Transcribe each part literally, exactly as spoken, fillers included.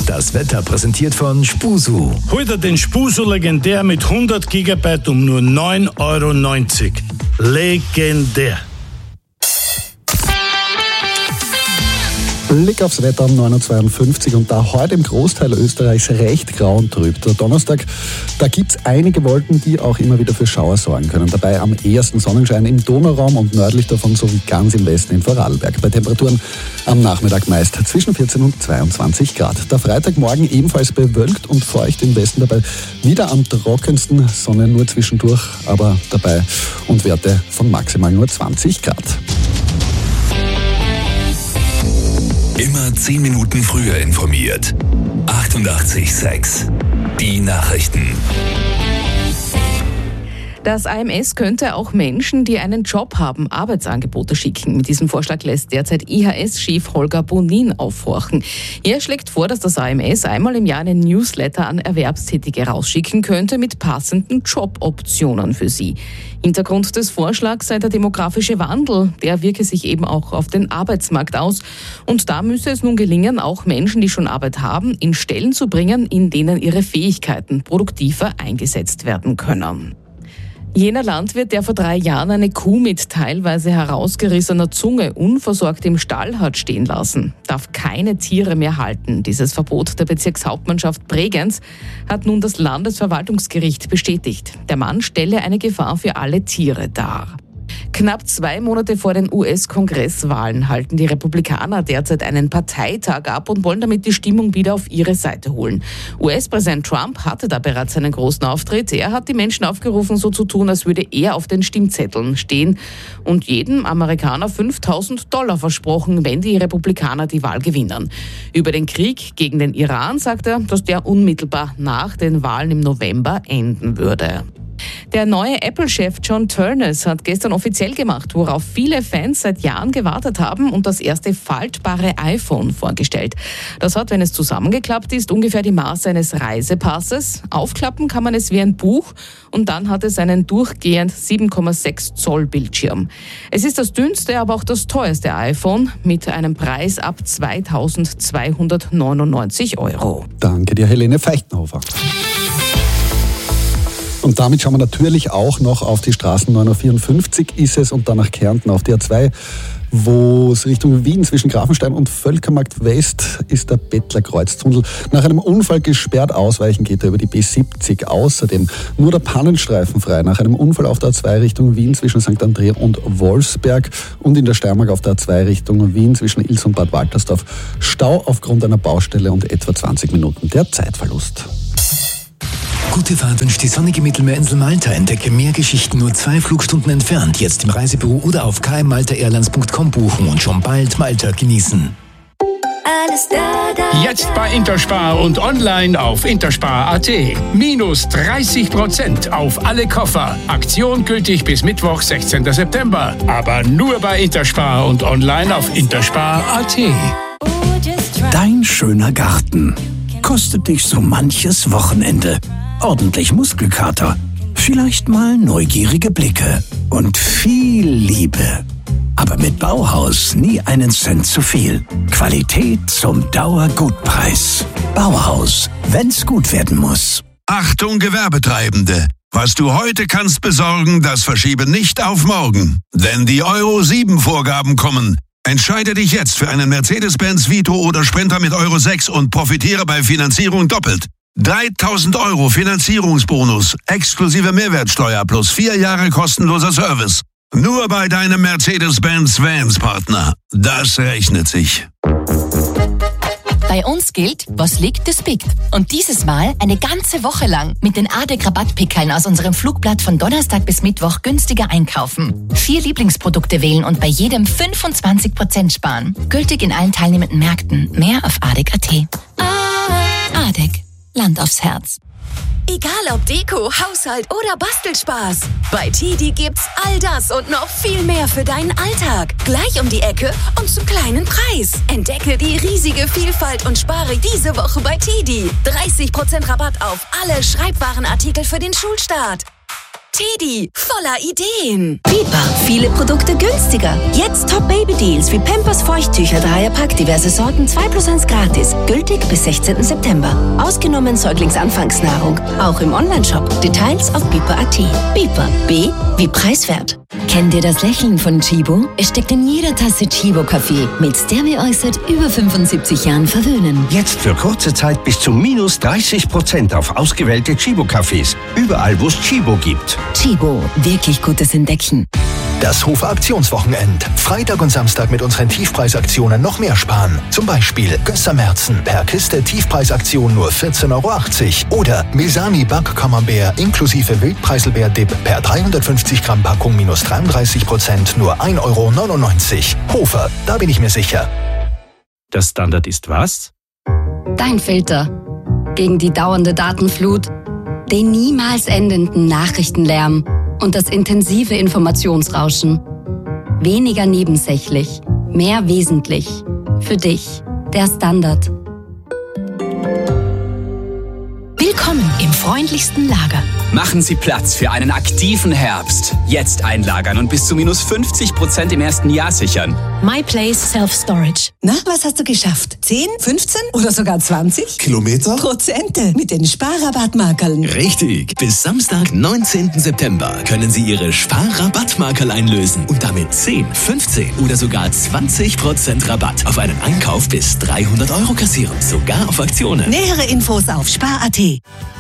Das Wetter präsentiert von Spusu. Heute den Spusu legendär mit hundert Gigabyte um nur neun Euro neunzig. Legendär. Blick aufs Wetter um neun Uhr zweiundfünfzig und da heute im Großteil Österreichs recht grau und trüb. Der Donnerstag, da gibt es einige Wolken, die auch immer wieder für Schauer sorgen können. Dabei am ehesten Sonnenschein im Donauraum und nördlich davon sowie ganz im Westen in Vorarlberg. Bei Temperaturen am Nachmittag meist zwischen vierzehn und zweiundzwanzig Grad. Der Freitagmorgen ebenfalls bewölkt und feucht im Westen, dabei wieder am trockensten, Sonne nur zwischendurch, aber dabei und Werte von maximal nur zwanzig Grad. Immer zehn Minuten früher informiert. achtundachtzig Komma sechs. Die Nachrichten. Das A M S könnte auch Menschen, die einen Job haben, Arbeitsangebote schicken. Mit diesem Vorschlag lässt derzeit I H S-Chef Holger Bonin aufhorchen. Er schlägt vor, dass das A M S einmal im Jahr einen Newsletter an Erwerbstätige rausschicken könnte mit passenden Joboptionen für sie. Hintergrund des Vorschlags sei der demografische Wandel. Der wirke sich eben auch auf den Arbeitsmarkt aus. Und da müsse es nun gelingen, auch Menschen, die schon Arbeit haben, in Stellen zu bringen, in denen ihre Fähigkeiten produktiver eingesetzt werden können. Jener Landwirt, der vor drei Jahren eine Kuh mit teilweise herausgerissener Zunge unversorgt im Stall hat stehen lassen, darf keine Tiere mehr halten. Dieses Verbot der Bezirkshauptmannschaft Bregenz hat nun das Landesverwaltungsgericht bestätigt. Der Mann stelle eine Gefahr für alle Tiere dar. Knapp zwei Monate vor den U S-Kongresswahlen halten die Republikaner derzeit einen Parteitag ab und wollen damit die Stimmung wieder auf ihre Seite holen. U S-Präsident Trump hatte da bereits einen großen Auftritt. Er hat die Menschen aufgerufen, so zu tun, als würde er auf den Stimmzetteln stehen und jedem Amerikaner fünftausend Dollar versprochen, wenn die Republikaner die Wahl gewinnen. Über den Krieg gegen den Iran sagt er, dass der unmittelbar nach den Wahlen im November enden würde. Der neue Apple-Chef John Ternus hat gestern offiziell gemacht, worauf viele Fans seit Jahren gewartet haben und das erste faltbare iPhone vorgestellt. Das hat, wenn es zusammengeklappt ist, ungefähr die Maße eines Reisepasses. Aufklappen kann man es wie ein Buch und dann hat es einen durchgehend sieben Komma sechs Zoll Bildschirm. Es ist das dünnste, aber auch das teuerste iPhone mit einem Preis ab zweitausendzweihundertneunundneunzig Euro. Danke dir, Helene Feichtenhofer. Und damit schauen wir natürlich auch noch auf die Straßen. neun Uhr vierundfünfzig ist es und dann nach Kärnten auf die A zwei, wo es Richtung Wien zwischen Grafenstein und Völkermarkt West ist der Bettlerkreuztunnel nach einem Unfall gesperrt. Ausweichen geht er über die B siebzig. Außerdem nur der Pannenstreifen frei nach einem Unfall auf der A zwei Richtung Wien zwischen Sankt Andrea und Wolfsberg und in der Steiermark auf der A zwei Richtung Wien zwischen Ils und Bad Waltersdorf. Stau aufgrund einer Baustelle und etwa zwanzig Minuten der Zeitverlust. Gute Fahrt wünscht die sonnige Mittelmeerinsel Malta. Entdecke mehr Geschichten nur zwei Flugstunden entfernt. Jetzt im Reisebüro oder auf k m malta airlines punkt com buchen und schon bald Malta genießen. Alles da, da, Jetzt bei Interspar und online auf interspar punkt a t. Minus dreißig Prozent auf alle Koffer. Aktion gültig bis Mittwoch, sechzehnten September. Aber nur bei Interspar und online auf interspar punkt a t. Dein schöner Garten kostet dich so manches Wochenende. Ordentlich Muskelkater, vielleicht mal neugierige Blicke und viel Liebe. Aber mit Bauhaus nie einen Cent zu viel. Qualität zum Dauergutpreis. Bauhaus, wenn's gut werden muss. Achtung Gewerbetreibende! Was du heute kannst besorgen, das verschiebe nicht auf morgen. Denn die Euro sieben Vorgaben kommen. Entscheide dich jetzt für einen Mercedes-Benz Vito oder Sprinter mit Euro sechs und profitiere bei Finanzierung doppelt. dreitausend Euro Finanzierungsbonus, exklusive Mehrwertsteuer plus vier Jahre kostenloser Service. Nur bei deinem Mercedes-Benz Vans-Partner. Das rechnet sich. Bei uns gilt, was liegt, das biegt. Und dieses Mal eine ganze Woche lang mit den A D E C-Rabattpickeln aus unserem Flugblatt von Donnerstag bis Mittwoch günstiger einkaufen. Vier Lieblingsprodukte wählen und bei jedem fünfundzwanzig Prozent sparen. Gültig in allen teilnehmenden Märkten. Mehr auf A D E C punkt a t. A D E C. Land aufs Herz. Egal ob Deko, Haushalt oder Bastelspaß. Bei Tidi gibt's all das und noch viel mehr für deinen Alltag. Gleich um die Ecke und zum kleinen Preis. Entdecke die riesige Vielfalt und spare diese Woche bei Tidi. dreißig Prozent Rabatt auf alle Schreibwarenartikel für den Schulstart. Teddy, voller Ideen. Biber, viele Produkte günstiger. Jetzt Top-Baby-Deals wie Pampers Feuchttücher, Dreierpack, diverse Sorten, zwei plus eins gratis. Gültig bis sechzehnten September. Ausgenommen Säuglingsanfangsnahrung. Auch im Onlineshop. Details auf biber punkt at. Biber, B wie preiswert. Kennt ihr das Lächeln von Chibo? Es steckt in jeder Tasse Chibo-Kaffee, mit der wir euch seit über fünfundsiebzig Jahren verwöhnen. Jetzt für kurze Zeit bis zu minus dreißig Prozent auf ausgewählte Chibo-Cafés. Überall, wo es Chibo gibt. Chibo, wirklich gutes Entdecken. Das Hofer Aktionswochenend. Freitag und Samstag mit unseren Tiefpreisaktionen noch mehr sparen. Zum Beispiel Gösser-Merzen per Kiste Tiefpreisaktion nur vierzehn Euro achtzig. Oder Mesani Back-Camembert inklusive Wildpreiselbeer-Dip per dreihundertfünfzig Gramm Packung minus dreiunddreißig Prozent nur ein Euro neunundneunzig. Hofer, da bin ich mir sicher. Der Standard ist was? Dein Filter. Gegen die dauernde Datenflut, den niemals endenden Nachrichtenlärm und das intensive Informationsrauschen. Weniger nebensächlich, mehr wesentlich. Für dich, der Standard. Willkommen im freundlichsten Lager. Machen Sie Platz für einen aktiven Herbst. Jetzt einlagern und bis zu minus fünfzig Prozent im ersten Jahr sichern. MyPlace Self-Storage. Na, was hast du geschafft? zehn, fünfzehn oder sogar zwanzig? Kilometer? Prozente mit den Sparrabattmarkerln. Richtig. Bis Samstag, neunzehnten September können Sie Ihre Sparrabattmarkerl einlösen und damit zehn, fünfzehn oder sogar zwanzig Prozent Rabatt auf einen Einkauf bis dreihundert Euro kassieren. Sogar auf Aktionen. Nähere Infos auf spar punkt at.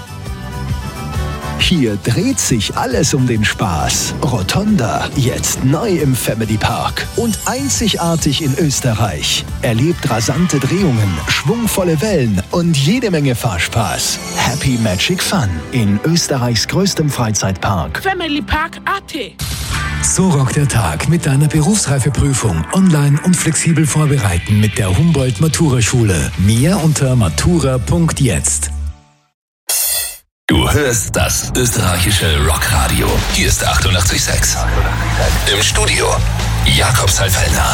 Hier dreht sich alles um den Spaß. Rotonda, jetzt neu im Family Park. Und einzigartig in Österreich. Erlebt rasante Drehungen, schwungvolle Wellen und jede Menge Fahrspaß. Happy Magic Fun in Österreichs größtem Freizeitpark. Family Park punkt at. So rockt der Tag mit deiner Berufsreifeprüfung online und flexibel vorbereiten mit der Humboldt Matura Schule. Mehr unter matura punkt jetzt. Du hörst das österreichische Rockradio. Hier ist achtundachtzig Komma sechs. Im Studio Jakob Salfellner.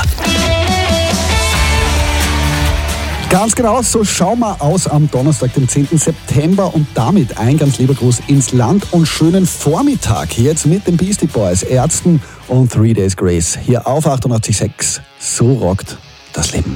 Ganz genau, so schauen wir aus am Donnerstag, dem zehnten September und damit ein ganz lieber Gruß ins Land und schönen Vormittag jetzt mit den Beastie Boys, Ärzten und Three Days Grace hier auf achtundachtzig Komma sechs. So rockt das Leben.